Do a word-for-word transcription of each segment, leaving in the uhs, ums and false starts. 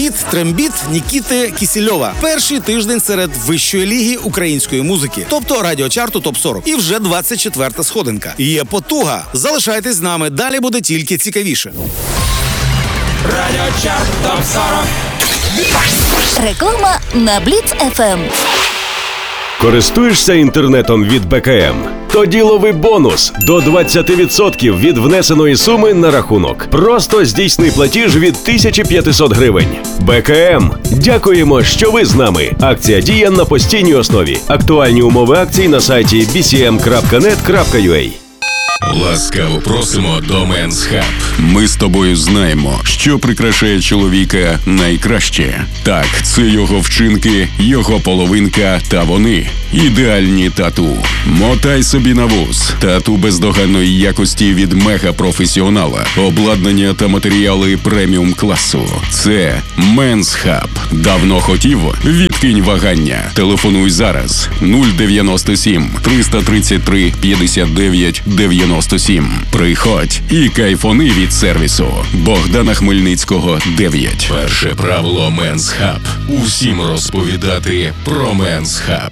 Біт, трембіт Нікіти Кісельова. Перший тиждень серед вищої ліги української музики, тобто радіочарту топ сорок. І вже двадцять четверта сходинка. Є потуга. Залишайтесь з нами, далі буде тільки цікавіше. Радіочарт топ сорок. Реклама на Бліц еф ем. Користуєшся інтернетом від Бе Ка Ем? Тоді лови бонус до двадцять відсотків від внесеної суми на рахунок. Просто здійсни платіж від тисяча п'ятсот гривень. Бе Ка Ем. Дякуємо, що ви з нами. Акція діє на постійній основі. Актуальні умови акцій на сайті бі сі ем крапка нет крапка ю а. Ласкаво просимо до Men's Hub. Ми з тобою знаємо, що прикрашає чоловіка найкраще. Так, це його вчинки, його половинка та вони. Ідеальні тату. Мотай собі на вуз. Тату бездоганної якості від мега-професіонала. Обладнання та матеріали преміум класу. Це Men's Hub. Давно хотів? Відкинь вагання. Телефонуй зараз. нуль дев'яносто сім триста тридцять три п'ятдесят дев'ять дев'яносто сім. Приходь і кайфони від сервісу. Богдана Хмельницького, дев'ять. Перше правило Men's Hub. Усім розповідати про Men's Hub.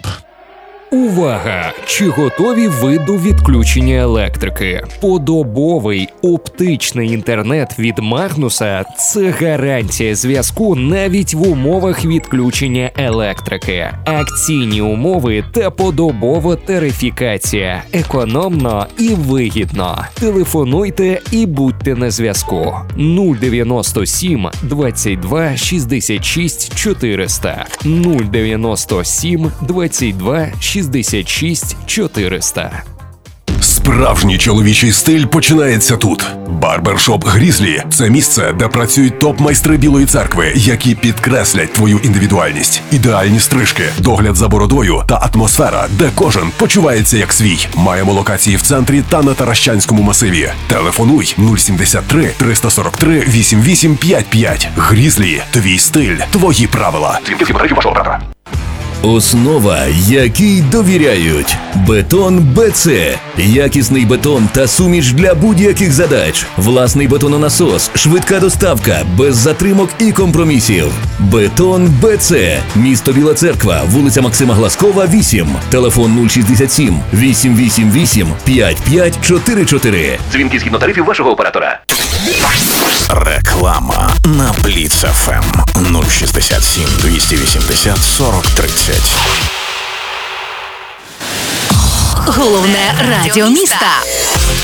Увага! Чи готові ви до відключення електрики? Подобовий оптичний інтернет від Магнуса – це гарантія зв'язку навіть в умовах відключення електрики. Акційні умови та подобова тарифікація. Економно і вигідно. Телефонуйте і будьте на зв'язку. нуль дев'яносто сім двадцять два шістдесят шість чотириста. нуль дев'яносто сім двадцять два шістдесят шість чотириста. Справжній чоловічий стиль починається тут. Барбершоп Грізлі – це місце, де працюють топ-майстри Білої церкви, які підкреслять твою індивідуальність. Ідеальні стрижки, догляд за бородою та атмосфера, де кожен почувається як свій. Маємо локації в центрі та на Таращанському масиві. Телефонуй нуль сімдесят три триста сорок три вісімдесят вісім п'ятдесят п'ять. Грізлі – твій стиль, твої правила. Дзвінки всі вашого оператора. Основа, якій довіряють. Бетон Бе Це. Якісний бетон та суміш для будь-яких задач. Власний бетононасос, швидка доставка, без затримок і компромісів. Бетон Бе Це. Місто Біла Церква, вулиця Максима Глазкова, вісім. Телефон нуль шістдесят сім вісімсот вісімдесят вісім п'ятдесят п'ять чотирюдесят чотири. Дзвінки згідно тарифів вашого оператора. Реклама на Бліц еф ем. нуль шістдесят сім двісті вісімдесят сорок тридцять. Головне радіо міста.